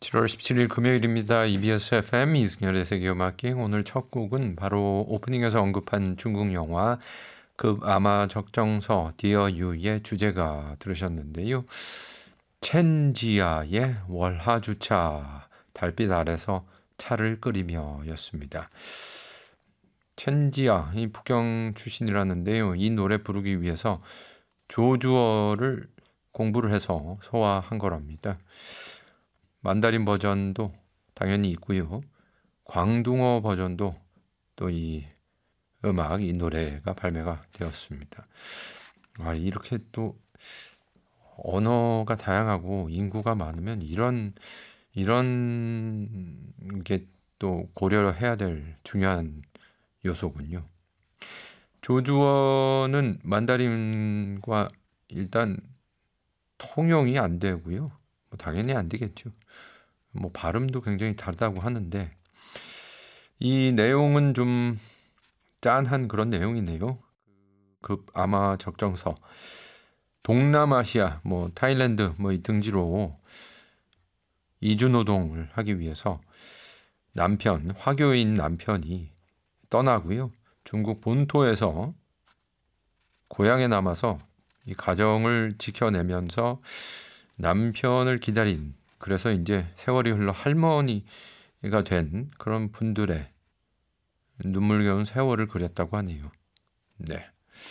7월 17일 금요일입니다. EBS FM 이승열의 세계음악기행. 오늘 첫 곡은 바로 오프닝에서 언급한 중국 영화 급 아마 적정서 Dear You의 주제가 들으셨는데요. 첸지아의 월하주차 달빛 아래서 차를 끓이며 였습니다. 첸지아, 이 북경 출신이라는데요. 이 노래 부르기 위해서 조주어를 공부를 해서 소화한 거랍니다. 만다린 버전도 당연히 있고요. 광둥어 버전도 또 이 음악, 이 노래가 발매가 되었습니다. 이렇게 또 언어가 다양하고 인구가 많으면 이런 게 또 고려해야 될 중요한 요소군요. 조주어는 만다린과 일단 통용이 안 되고요. 당연히 안 되겠죠. 발음도 굉장히 다르다고 하는데 이 내용은 좀 짠한 그런 내용이네요. 급 아마 적정서 동남아시아, 타일랜드 이 등지로 이주노동을 하기 위해서 화교인 남편이 떠나고요. 중국 본토에서 고향에 남아서 이 가정을 지켜내면서 남편을 기다린, 그래서 이제 세월이 흘러 할머니가 된 그런 분들의 눈물겨운 세월을 그렸다고 하네요. 네.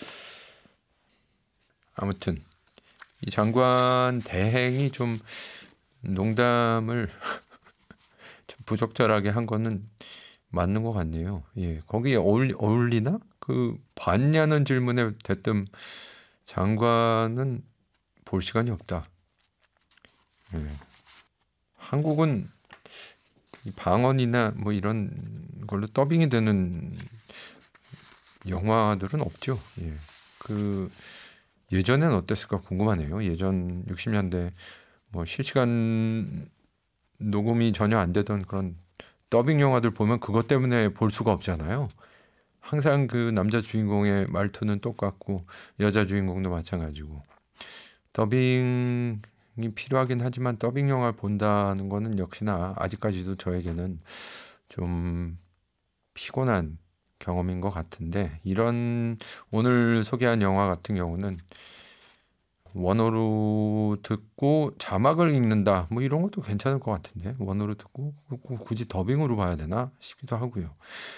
아무튼 이 장관 대행이 좀 농담을 좀 부적절하게 한 거는 맞는 것 같네요. 예, 거기에 어울리나? 봤냐는 질문에 대뜸 장관은 볼 시간이 없다. 예. 한국은 방언이나 이런 걸로 더빙이 되는 영화들은 없죠. 예. 예전엔 어땠을까 궁금하네요. 예전 60년대 실시간 녹음이 전혀 안 되던 그런 더빙 영화들 보면 그것 때문에 볼 수가 없잖아요. 항상 그 남자 주인공의 말투는 똑같고 여자 주인공도 마찬가지고 더빙이 필요하긴 하지만 더빙 영화를 본다는 거는 역시나 아직까지도 저에게는 좀 피곤한 경험인 것 같은데, 이런 오늘 소개한 영화 같은 경우는 원어로 듣고 자막을 읽는다 이런 것도 괜찮을 것 같은데, 원어로 듣고 굳이 더빙으로 봐야 되나 싶기도 하고요.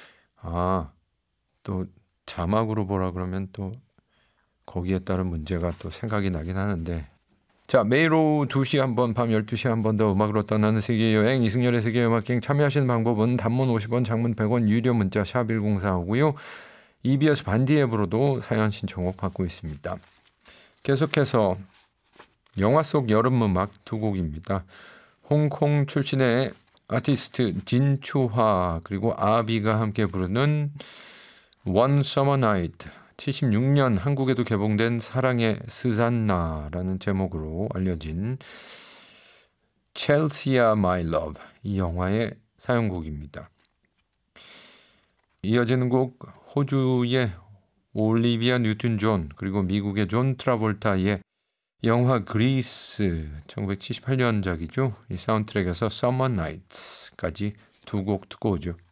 또 자막으로 보라 그러면 또 거기에 따른 문제가 또 생각이 나긴 하는데, 자, 매일 오후 2시 한 번, 밤 12시 한 번 더 음악으로 떠나는 세계여행, 이승열의 세계음악여행. 참여하시는 방법은 단문 50원, 장문 100원, 유료 문자 샵 1045고요. EBS 반디 앱으로도 사연 신청곡 받고 있습니다. 계속해서 영화 속 여름 음악 두 곡입니다. 홍콩 출신의 아티스트 진추화 그리고 아비가 함께 부르는 One Summer Night, 76년 한국에도 개봉된 사랑의 스잔나라는 제목으로 알려진 Chelsea My Love, 이 영화의 사연곡입니다. 이어지는 곡 호주의 올리비아 뉴튼 존 그리고 미국의 존 트라볼타의 영화 그리스 1978년작이죠. 이 사운드트랙에서 Summer Nights까지 두 곡 듣고 오죠.